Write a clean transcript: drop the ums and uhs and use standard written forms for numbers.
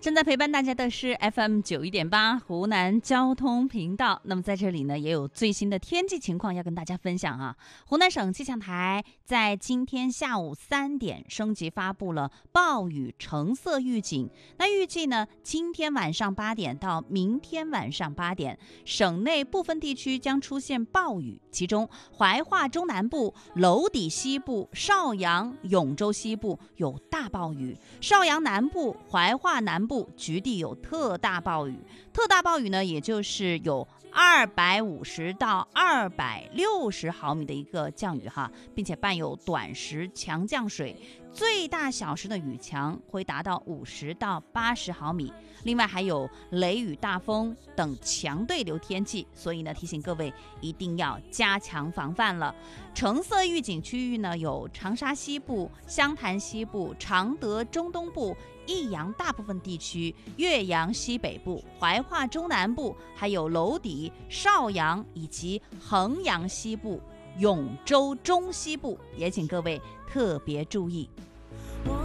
正在陪伴大家的是 FM91.8 湖南交通频道。那么在这里呢，也有最新的天气情况要跟大家分享啊。湖南省气象台在今天下午3点升级发布了暴雨橙色预警。那预计呢，今天晚上8点到明天晚上8点，省内部分地区将出现暴雨，其中怀化中南部、娄底西部、邵阳、永州西部有大暴雨，邵阳南部、怀化南部局地有特大暴雨。特大暴雨呢，也就是有250到260毫米的一个降雨哈，并且伴有短时强降水，最大小时的雨强会达到50到80毫米。另外还有雷雨大风等强对流天气，所以呢，提醒各位一定要加强防范了。橙色预警区域呢，有长沙西部、湘潭西部、常德中东部、益阳大部分地区、岳阳西北部、怀化中南部，还有娄底、邵阳以及衡阳西部、永州中西部，也请各位特别注意。